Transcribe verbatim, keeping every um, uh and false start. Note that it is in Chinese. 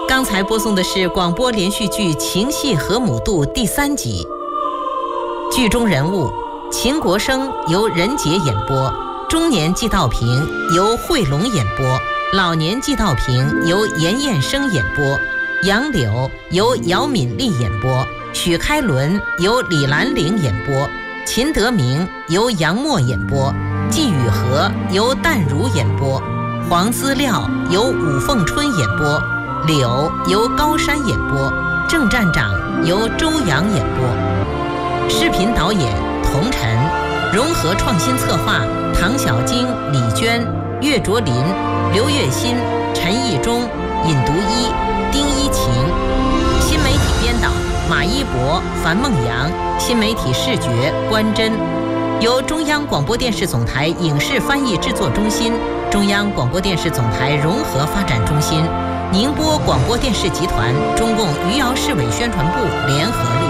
刚才播送的是广播连续剧《情系河姆渡》第三集。剧中人物秦国生由任杰演播，中年季道平由惠龙演播，老年季道平由严彦生演播，杨柳由姚敏丽演播，许开伦由李兰玲演播，秦德明由杨默演播，季雨荷由淡如演播，黄资料由武凤春演播，柳由高山演播，郑站长由周阳演播。视频导演童晨，融合创新策划唐小晶、李娟、岳卓林、刘月新、陈义忠、尹独一、丁一琴。新媒体编导马一博、樊梦阳，新媒体视觉关真。由中央广播电视总台影视翻译制作中心、中央广播电视总台融合发展中心、宁波广播电视集团、中共余姚市委宣传部联合录